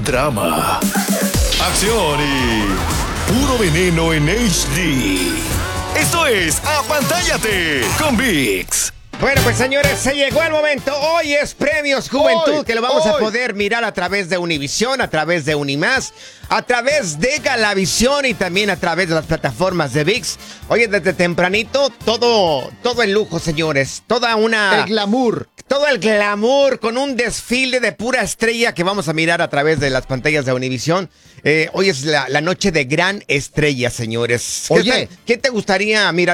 drama, acción y puro veneno en HD. Esto es Apantállate con VIX. Bueno, pues señores, se llegó el momento. Hoy es Premios Juventud, que lo vamos a poder mirar a través de Univisión, a través de Unimás, a través de Galavisión y también a través de las plataformas de VIX. Oye, desde tempranito, todo en lujo, señores. El glamour. Todo el glamour con un desfile de pura estrella que vamos a mirar a través de las pantallas de Univisión. Hoy es la noche de gran estrella, señores. Oye, ¿Qué te gustaría mirar?